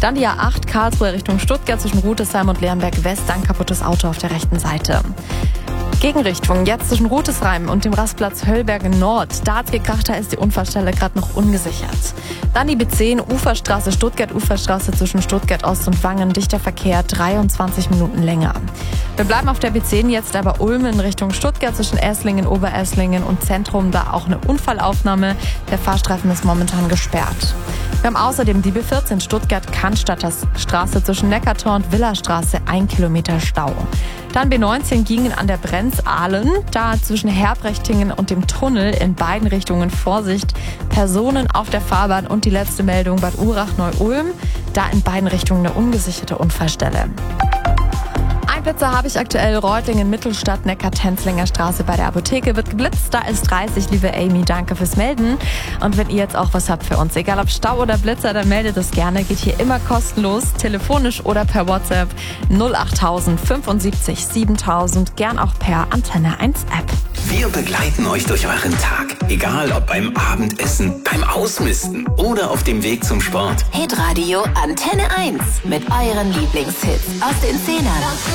Dann die A8 Karlsruhe Richtung Stuttgart zwischen Rüdesheim und Leonberg West, ein kaputtes Auto auf der rechten Seite. Gegenrichtung, jetzt zwischen Rüdesheim und dem Rastplatz Höllberge Nord. Da hat's gekracht, da ist die Unfallstelle gerade noch ungesichert. Dann die B10 Uferstraße, Stuttgart-Uferstraße zwischen Stuttgart Ost und Wangen. Dichter Verkehr, 23 Minuten länger. Wir bleiben auf der B10 jetzt aber Ulm in Richtung Stuttgart zwischen Esslingen, Oberesslingen und Zentrum. Da auch eine Unfallaufnahme. Der Fahrstreifen ist momentan gesperrt. Wir haben außerdem die B14 Stuttgart-Cannstatter Straße zwischen Neckartor und Villastraße, 1 Kilometer Stau. Dann B19 Gingen an der Brenz-Ahlen, da zwischen Herbrechtingen und dem Tunnel in beiden Richtungen Vorsicht. Personen auf der Fahrbahn und die letzte Meldung Bad Urach-Neu-Ulm, da in beiden Richtungen eine ungesicherte Unfallstelle. Einplätze habe ich aktuell Reutlingen, Mittelstadt, Neckar-Tenzlinger Straße bei der Apotheke wird geblitzt. Da ist 30, liebe Amy, danke fürs Melden. Und wenn ihr jetzt auch was habt für uns, egal ob Stau oder Blitzer, dann meldet es gerne. Geht hier immer kostenlos, telefonisch oder per WhatsApp 08000 75 7000, gern auch per Antenne 1 App. Wir begleiten euch durch euren Tag, egal ob beim Abendessen, beim Ausmisten oder auf dem Weg zum Sport. Hitradio Antenne 1 mit euren Lieblingshits aus den 10ern.